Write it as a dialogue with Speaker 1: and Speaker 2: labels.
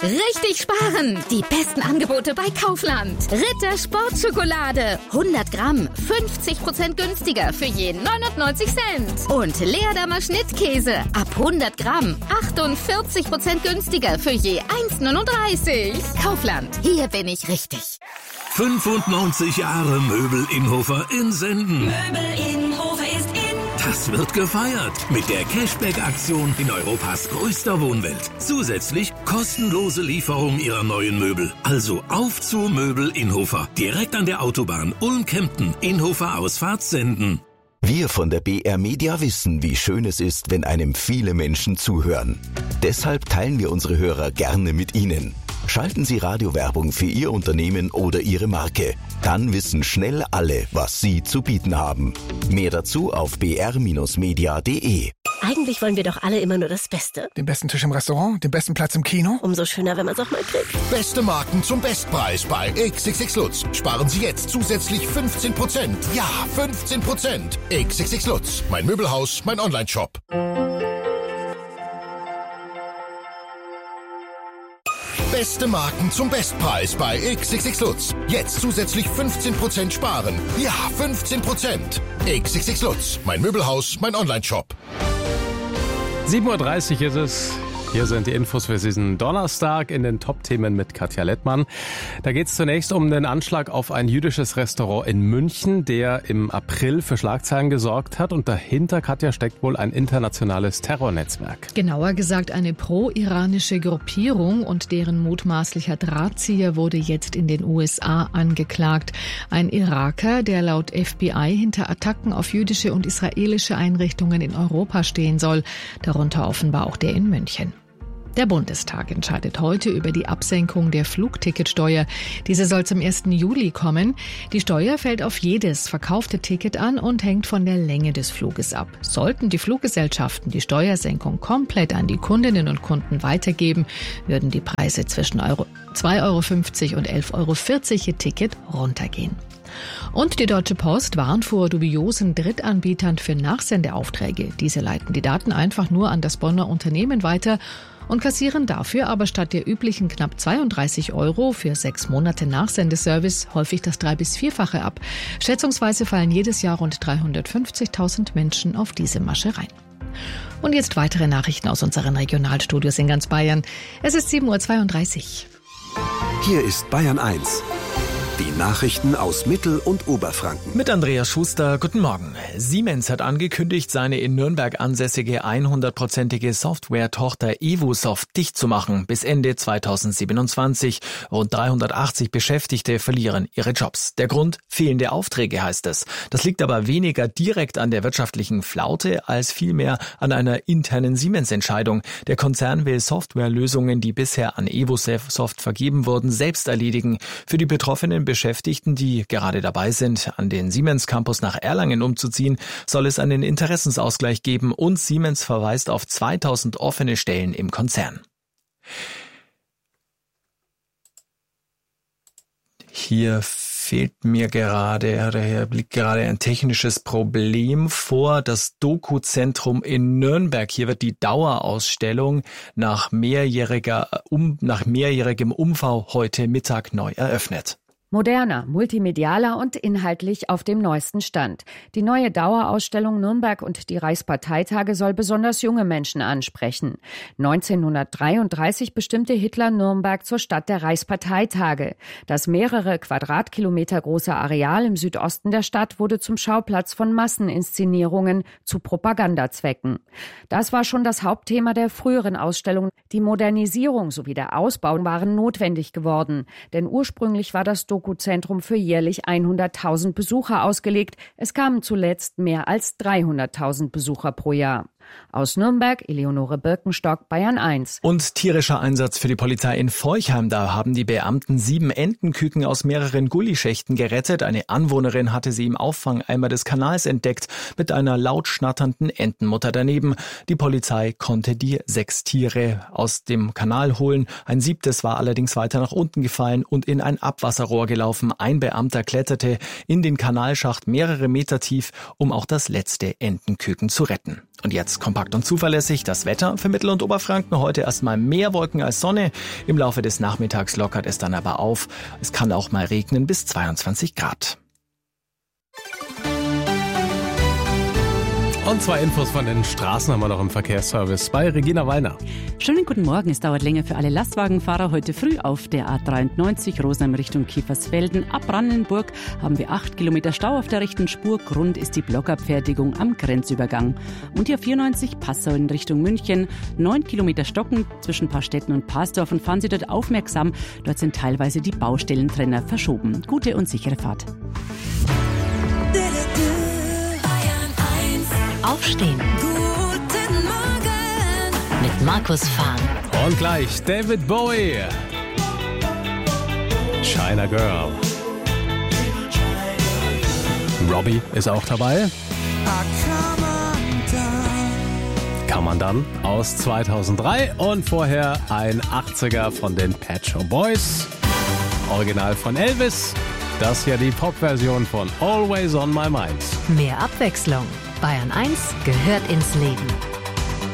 Speaker 1: Richtig sparen! Die besten Angebote bei Kaufland. Ritter Sportschokolade. 100 Gramm, 50% günstiger für je 99 Cent. Und Leerdammer Schnittkäse. Ab 100 Gramm, 48% günstiger für je 1,39. Kaufland, hier bin ich richtig.
Speaker 2: 95 Jahre Möbel Innhofer in Senden.
Speaker 3: Möbel Innhofer ist in.
Speaker 2: Das wird gefeiert mit der Cashback-Aktion in Europas größter Wohnwelt. Zusätzlich kostenlose Lieferung Ihrer neuen Möbel. Also auf zu Möbel Innhofer. Direkt an der Autobahn Ulm-Kempten. Innhofer Ausfahrt Senden.
Speaker 4: Wir von der BR Media wissen, wie schön es ist, wenn einem viele Menschen zuhören. Deshalb teilen wir unsere Hörer gerne mit Ihnen. Schalten Sie Radiowerbung für Ihr Unternehmen oder Ihre Marke. Dann wissen schnell alle, was Sie zu bieten haben. Mehr dazu auf br-media.de.
Speaker 5: Eigentlich wollen wir doch alle immer nur das Beste.
Speaker 6: Den besten Tisch im Restaurant, den besten Platz im Kino.
Speaker 5: Umso schöner, wenn man es auch mal kriegt.
Speaker 7: Beste Marken zum Bestpreis bei XXX Lutz. Sparen Sie jetzt zusätzlich 15%. Ja, 15%. XXX Lutz. Mein Möbelhaus, mein Onlineshop. Beste Marken zum Bestpreis bei XXX Lutz. Jetzt zusätzlich 15% sparen. Ja, 15%. XXX Lutz. Mein Möbelhaus, mein Onlineshop.
Speaker 8: 7:30 Uhr ist es. Hier sind die Infos für diesen Donnerstag in den Top-Themen mit Katja Lettmann. Da geht es zunächst um den Anschlag auf ein jüdisches Restaurant in München, der im April für Schlagzeilen gesorgt hat. Und dahinter, Katja, steckt wohl ein internationales Terrornetzwerk.
Speaker 9: Genauer gesagt eine pro-iranische Gruppierung, und deren mutmaßlicher Drahtzieher wurde jetzt in den USA angeklagt. Ein Iraker, der laut FBI hinter Attacken auf jüdische und israelische Einrichtungen in Europa stehen soll. Darunter offenbar auch der in München. Der Bundestag entscheidet heute über die Absenkung der Flugticketsteuer. Diese soll zum 1. Juli kommen. Die Steuer fällt auf jedes verkaufte Ticket an und hängt von der Länge des Fluges ab. Sollten die Fluggesellschaften die Steuersenkung komplett an die Kundinnen und Kunden weitergeben, würden die Preise zwischen 2,50 € und 11,40 € je Ticket runtergehen. Und die Deutsche Post warnt vor dubiosen Drittanbietern für Nachsendeaufträge. Diese leiten die Daten einfach nur an das Bonner Unternehmen weiter und kassieren dafür aber statt der üblichen knapp 32 € für 6 Monate Nachsendeservice häufig das 3- bis 4-fache ab. Schätzungsweise fallen jedes Jahr rund 350.000 Menschen auf diese Masche rein. Und jetzt weitere Nachrichten aus unseren Regionalstudios in ganz Bayern. Es ist 7:32 Uhr.
Speaker 10: Hier ist Bayern 1. Die Nachrichten aus Mittel- und Oberfranken.
Speaker 11: Mit Andreas Schuster, guten Morgen. Siemens hat angekündigt, seine in Nürnberg ansässige 100%ige Software-Tochter Evosoft dicht zu machen bis Ende 2027. Rund 380 Beschäftigte verlieren ihre Jobs. Der Grund? Fehlende Aufträge, heißt es. Das liegt aber weniger direkt an der wirtschaftlichen Flaute als vielmehr an einer internen Siemens-Entscheidung. Der Konzern will Softwarelösungen, die bisher an Evosoft vergeben wurden, selbst erledigen. Für die betroffenen Beschäftigten, die gerade dabei sind, an den Siemens Campus nach Erlangen umzuziehen, soll es einen Interessensausgleich geben, und Siemens verweist auf 2000 offene Stellen im Konzern. Hier liegt gerade ein technisches Problem vor. Das Doku-Zentrum in Nürnberg. Hier wird die Dauerausstellung nach mehrjährigem Umbau heute Mittag neu eröffnet.
Speaker 12: Moderner, multimedialer und inhaltlich auf dem neuesten Stand. Die neue Dauerausstellung Nürnberg und die Reichsparteitage soll besonders junge Menschen ansprechen. 1933 bestimmte Hitler Nürnberg zur Stadt der Reichsparteitage. Das mehrere Quadratkilometer große Areal im Südosten der Stadt wurde zum Schauplatz von Masseninszenierungen zu Propagandazwecken. Das war schon das Hauptthema der früheren Ausstellung. Die Modernisierung sowie der Ausbau waren notwendig geworden, denn ursprünglich war das Doku-Zentrum für jährlich 100.000 Besucher ausgelegt. Es kamen zuletzt mehr als 300.000 Besucher pro Jahr. Aus Nürnberg, Eleonore Birkenstock, Bayern 1.
Speaker 11: Und tierischer Einsatz für die Polizei in Forchheim. Da haben die Beamten 7 Entenküken aus mehreren Gullischächten gerettet. Eine Anwohnerin hatte sie im Auffangeimer des Kanals entdeckt, mit einer laut schnatternden Entenmutter daneben. Die Polizei konnte die 6 Tiere aus dem Kanal holen. Ein 7. war allerdings weiter nach unten gefallen und in ein Abwasserrohr gelaufen. Ein Beamter kletterte in den Kanalschacht mehrere Meter tief, um auch das letzte Entenküken zu retten. Und jetzt wird's kompakt und zuverlässig. Das Wetter für Mittel- und Oberfranken heute erstmal mehr Wolken als Sonne. Im Laufe des Nachmittags lockert es dann aber auf. Es kann auch mal regnen bis 22 Grad.
Speaker 8: Und 2 Infos von den Straßen haben wir noch im Verkehrsservice bei Regina Wallner.
Speaker 13: Schönen guten Morgen. Es dauert länger für alle Lastwagenfahrer. Heute früh auf der A93 Rosenheim Richtung Kiefersfelden. Ab Brandenburg haben wir 8 Kilometer Stau auf der rechten Spur. Grund ist die Blockabfertigung am Grenzübergang. Und die A94 Passau in Richtung München. 9 Kilometer Stocken zwischen Paarstetten und Parsdorf. Und fahren Sie dort aufmerksam. Dort sind teilweise die Baustellentrenner verschoben. Gute und sichere Fahrt.
Speaker 14: Aufstehen. Guten Morgen. Mit Markus Fahn.
Speaker 8: Und gleich David Bowie. China Girl. Robbie ist auch dabei. Kann man dann aus 2003 und vorher ein 80er von den Pet Shop Boys. Original von Elvis. Das hier die Pop-Version von Always on My Mind.
Speaker 14: Mehr Abwechslung. Bayern 1 gehört ins Leben.